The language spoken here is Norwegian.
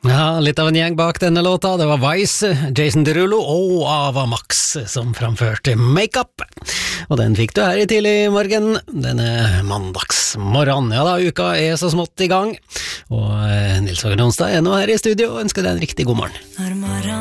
Ja, litt av en gjeng bak denne låta. Det var Vice, Jason Derulo og Ava Max som framførte Make Up. Og den fikk du her i tidlig morgen, denne mandagsmorgen. Ja da, uka er så smått i gang. Og Nils Hågen Onsdag er nå her i studio og ønsker deg en riktig god morgen.